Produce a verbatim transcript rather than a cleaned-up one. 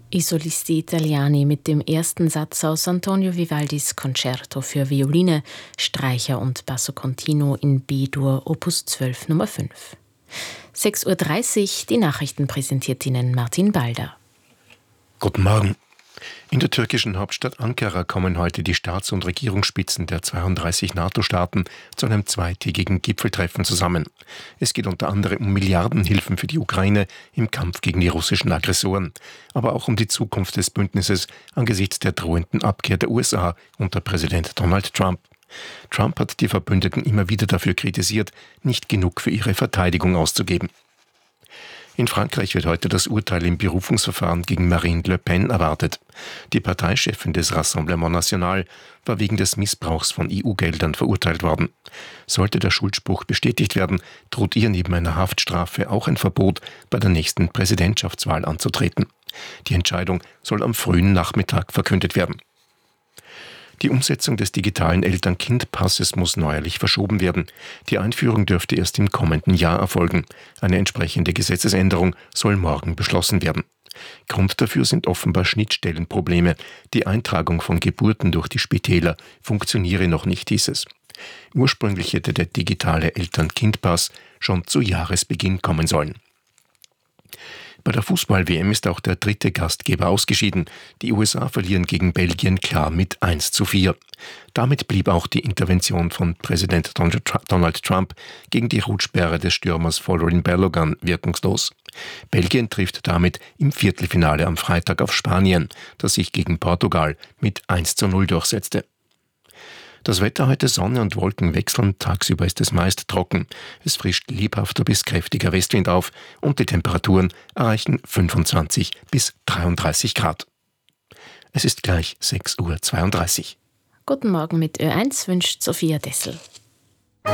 I Solisti Italiani mit dem ersten Satz aus Antonio Vivaldis Concerto für Violine, Streicher und Basso Continuo in B-Dur Opus zwölf Nummer fünf. sechs Uhr dreißig, die Nachrichten präsentiert Ihnen Martin Balder. Guten Morgen. In der türkischen Hauptstadt Ankara kommen heute die Staats- und Regierungsspitzen der zweiunddreißig NATO-Staaten zu einem zweitägigen Gipfeltreffen zusammen. Es geht unter anderem um Milliardenhilfen für die Ukraine im Kampf gegen die russischen Aggressoren, aber auch um die Zukunft des Bündnisses angesichts der drohenden Abkehr der U S A unter Präsident Donald Trump. Trump hat die Verbündeten immer wieder dafür kritisiert, nicht genug für ihre Verteidigung auszugeben. In Frankreich wird heute das Urteil im Berufungsverfahren gegen Marine Le Pen erwartet. Die Parteichefin des Rassemblement National war wegen des Missbrauchs von E U-Geldern verurteilt worden. Sollte der Schuldspruch bestätigt werden, droht ihr neben einer Haftstrafe auch ein Verbot, bei der nächsten Präsidentschaftswahl anzutreten. Die Entscheidung soll am frühen Nachmittag verkündet werden. Die Umsetzung des digitalen Eltern-Kind-Passes muss neuerlich verschoben werden. Die Einführung dürfte erst im kommenden Jahr erfolgen. Eine entsprechende Gesetzesänderung soll morgen beschlossen werden. Grund dafür sind offenbar Schnittstellenprobleme. Die Eintragung von Geburten durch die Spitäler funktioniere noch nicht, hieß es. Ursprünglich hätte der digitale Eltern-Kind-Pass schon zu Jahresbeginn kommen sollen. Bei der Fußball-W M ist auch der dritte Gastgeber ausgeschieden. Die U S A verlieren gegen Belgien klar mit eins zu vier. Damit blieb auch die Intervention von Präsident Donald Trump gegen die Rutschsperre des Stürmers Folarin Balogun wirkungslos. Belgien trifft damit im Viertelfinale am Freitag auf Spanien, das sich gegen Portugal mit eins zu null durchsetzte. Das Wetter heute: Sonne und Wolken wechseln, tagsüber ist es meist trocken. Es frischt lebhafter bis kräftiger Westwind auf und die Temperaturen erreichen fünfundzwanzig bis dreiunddreißig Grad. Es ist gleich sechs Uhr zweiunddreißig. Guten Morgen mit Ö eins wünscht Sophia Dessel.